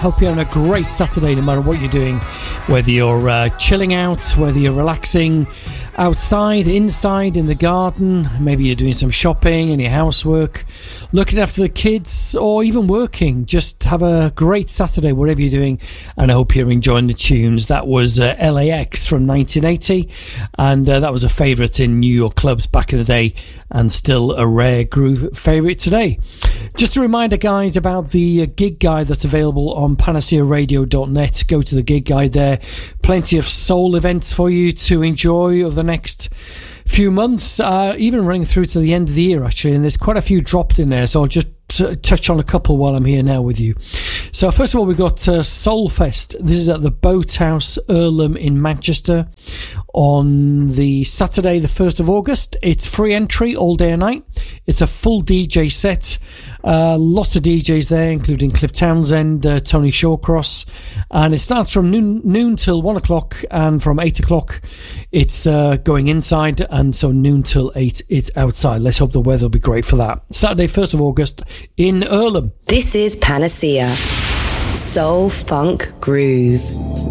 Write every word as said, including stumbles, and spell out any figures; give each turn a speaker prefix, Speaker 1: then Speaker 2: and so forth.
Speaker 1: Hope you're having a great Saturday no matter what you're doing, whether you're uh, chilling out, whether you're relaxing outside, inside, in the garden, maybe you're doing some shopping, any housework, looking after the kids, or even working. Just have a great Saturday whatever you're doing, and I hope you're enjoying the tunes. That was uh, L A X from nineteen eighty, and uh, that was a favourite in New York clubs back in the day, and still a rare groove favourite today. Just a reminder, guys, about the uh, gig guide that's available on panacea radio dot net. Go to the gig guide there. Plenty of soul events for you to enjoy over the next few months, uh, even running through to the end of the year, actually. And there's quite a few dropped in there, so I'll just t- touch on a couple while I'm here now with you. So first of all, we've got uh, Soulfest. This is at the Boathouse Earlham in Manchester on the Saturday, the first of August. It's free entry all day and night. It's a full D J set. Uh, lots of D Js there, including Cliff Townsend, uh, Tony Shawcross, and it starts from noon, noon till one o'clock, and from eight o'clock it's uh, going inside, and so noon till eight it's outside. Let's hope the weather will be great for that. Saturday, first of August in Earlham.
Speaker 2: This is Panacea Soul Funk Groove.